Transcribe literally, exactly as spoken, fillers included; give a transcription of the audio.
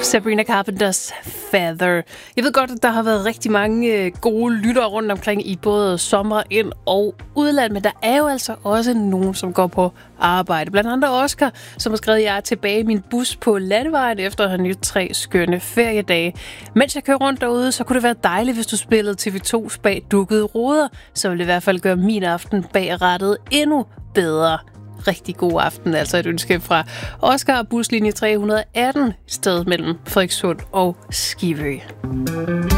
Sabrina Carpenters Feather. Jeg ved godt, at der har været rigtig mange gode lyttere rundt omkring i både sommer, ind- og udland, men der er jo altså også nogen, som går på arbejde. Blandt andet Oscar, som har skrevet, jeg er tilbage i min bus på landevejen efter at have nyt tre skønne feriedage. Mens jeg kører rundt derude, så kunne det være dejligt, hvis du spillede T V to's Bag dukkede ruder. Så ville det i hvert fald gøre min aften bag rattet endnu bedre. Rigtig god aften, altså et ønske fra Oscar, buslinje tre hundrede og atten, sted mellem Frederikssund og Skivø.